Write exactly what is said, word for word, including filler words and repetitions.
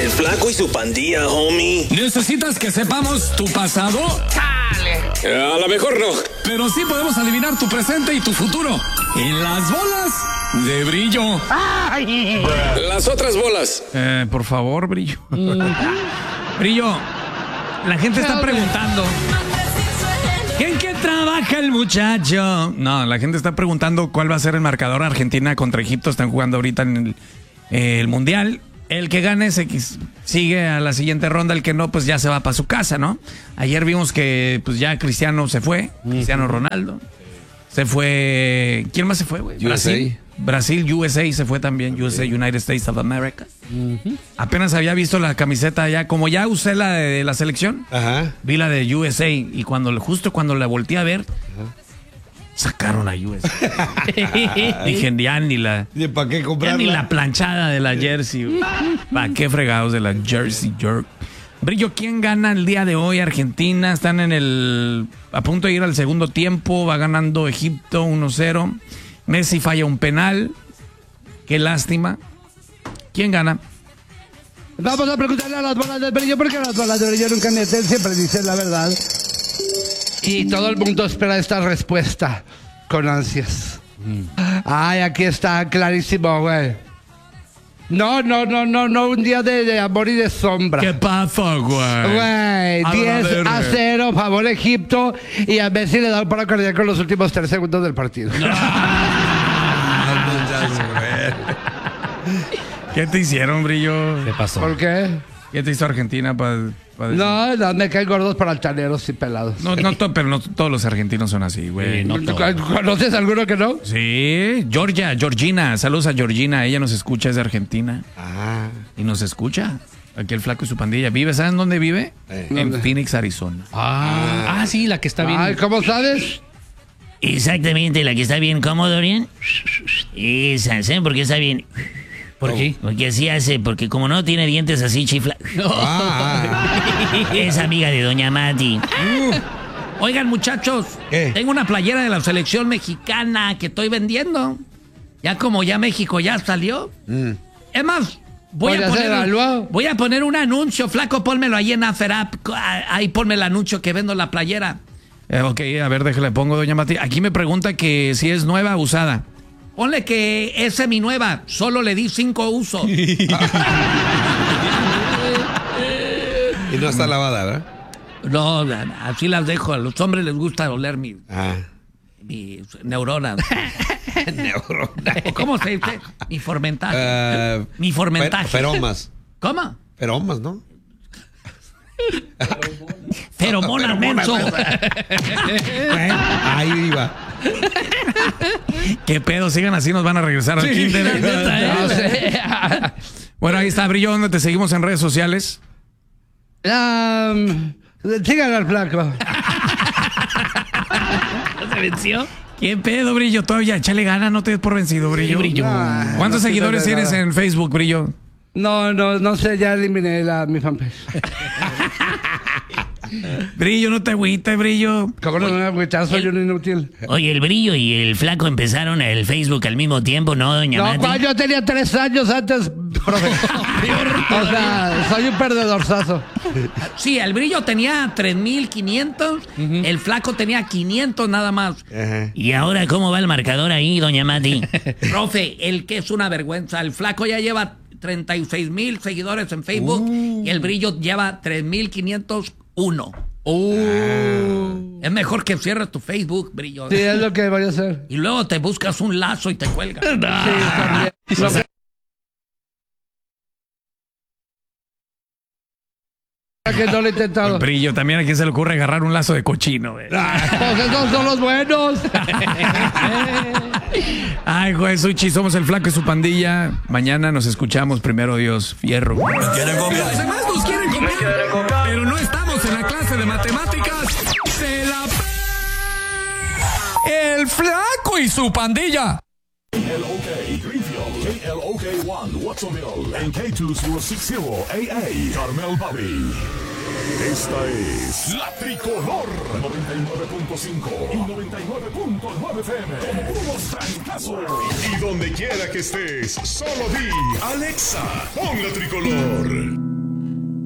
El Flaco y su pandilla, homie. ¿Necesitas que sepamos tu pasado? ¡Chale! A lo mejor no. Pero sí podemos adivinar tu presente y tu futuro. En las bolas de Brillo. ¡Ay! Las otras bolas. Eh, por favor, Brillo. Brillo, la gente está preguntando. ¿En qué trabaja el muchacho? No, la gente está preguntando cuál va a ser el marcador. Argentina contra Egipto están jugando ahorita en el, eh, el Mundial. El que gane se sigue a la siguiente ronda, el que no, pues ya se va para su casa, ¿no? Ayer vimos que pues ya Cristiano se fue, Cristiano Ronaldo. Se fue... ¿Quién más se fue, güey? Brasil. Brasil, U S A se fue también, U S A, United States of America. Uh-huh. Apenas había visto la camiseta ya, como ya usé la de la selección, uh-huh. vi la de U S A y cuando justo cuando la volteé a ver, uh-huh. sacaron a U S A. Dije, ya ni la... ¿Para qué comprarla? Ya ni la planchada de la jersey. ¿Para qué fregados de la jersey jerk? Brillo, ¿quién gana el día de hoy? Argentina, están en el... a punto de ir al segundo tiempo, va ganando Egipto uno cero. Messi falla un penal. Qué lástima. ¿Quién gana? Vamos a preguntarle a las bolas del Brillo, porque las bolas del Brillo nunca mienten, siempre dicen la verdad. Y todo el mundo espera esta respuesta con ansias. Mm. Ay, aquí está clarísimo, güey. No, no, no, no, no, un día de, de amor y de sombra. ¿Qué pasa, güey? Güey, diez a cero, favor Egipto, y a Messi le da un paro cardíaco en los últimos tres segundos del partido. No. ¿Qué te hicieron, Brillo? ¿Qué pasó? ¿Por qué? ¿Qué te hizo Argentina para pa No, no, me caen gordos para altaneros y pelados. No, no, to, pero no todos los argentinos son así, güey. Sí, no ¿Conoces alguno que no? Sí, Georgia, Georgina. Saludos a Georgina. Ella nos escucha, es de Argentina. Ah. Y nos escucha. Aquí el Flaco y su pandilla. ¿Vive? ¿Saben dónde vive? Eh. En ¿Dónde? Phoenix, Arizona. Ah. ah, sí, la que está bien. Ay, ¿cómo sabes? Exactamente, la que está bien cómodo, Dorian. Esa, ¿saben por qué está bien? ¿Por qué? Porque así hace, porque como no tiene dientes así chifla. Ah. Es amiga de Doña Mati. Uh. Oigan, muchachos, ¿qué? Tengo una playera de la selección mexicana que estoy vendiendo. Ya como ya México ya salió. Mm. Es más, voy a, poner, voy a poner un anuncio, Flaco, pónmelo ahí en Aferap. Ahí ponme el anuncio que vendo la playera. Eh, ok, a ver, déjale, pongo, Doña Mati. Aquí me pregunta que si es nueva o usada. Ponle que es seminueva, solo le di cinco usos. Y no está lavada, ¿verdad? No, así las dejo. A los hombres les gusta oler mi, ah. mi neuronas. Neuronas. ¿Cómo se dice? Mi formentaje. Uh, mi formentaje. Feromas. ¿Cómo? Feromas, ¿no? Feromonas, menso. Ahí iba. ¿Qué pedo? Sigan así, nos van a regresar al kinder. No sé. Bueno, ahí está, Brillo. ¿Dónde te seguimos en redes sociales? Um, sigan al Flaco. ¿Se venció? ¿Qué pedo, Brillo? Todavía, échale gana, no te des por vencido, Brillo. Sí, Brillo. No, ¿Cuántos no seguidores tienes en Facebook, Brillo? No, no, no sé, ya eliminé la, mi fanpage. Brillo, no te agüites, Brillo. ¿Cómo no me agüitas? Soy un inútil. Oye, el Brillo y el Flaco empezaron el Facebook al mismo tiempo, ¿no, Doña Mati? No, yo tenía tres años antes, profe. O sea, soy un perdedorzazo. Sí, el Brillo tenía tres mil quinientos, uh-huh. El Flaco tenía quinientos nada más. Uh-huh. ¿Y ahora cómo va el marcador ahí, Doña Mati? Profe, el que es una vergüenza. El Flaco ya lleva treinta y seis mil seguidores en Facebook uh. y el Brillo lleva tres mil quinientos uno. Uh. Es mejor que cierres tu Facebook, Brillo. Sí, es lo que voy a hacer. Y luego te buscas un lazo y te cuelgas. Sí, también. O sea, que no lo he intentado. El Brillo, también a quién se le ocurre agarrar un lazo de cochino, güey. Pues esos son los buenos. Ay, güey, Suchi, somos el Flaco y su pandilla. Mañana nos escuchamos, primero Dios, fierro. Los demás nos quieren copiar, pero no estamos en la clase de matemáticas. Se la... El Flaco y su pandilla. L O K Greenfield, K L O K uno Watsonville, en K dos mil sesenta A A Carmel Valley. Esta es La Tricolor noventa y nueve punto cinco y noventa y nueve punto nueve F M. Con puros trancazos. Y donde quiera que estés, solo di Alexa, pon La Tricolor.